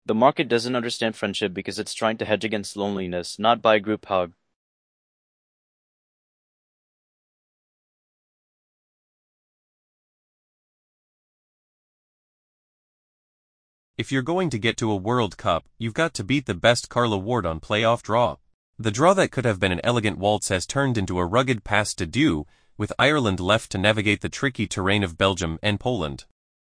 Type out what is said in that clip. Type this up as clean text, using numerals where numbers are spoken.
The market doesn't understand friendship because it's trying to hedge against loneliness, not buy a group hug. If you're going to get to a World Cup, you've got to beat the best Carla Ward on playoff draw. The draw that could have been an elegant waltz has turned into a rugged pass to Dew, with Ireland left to navigate the tricky terrain of Belgium and Poland.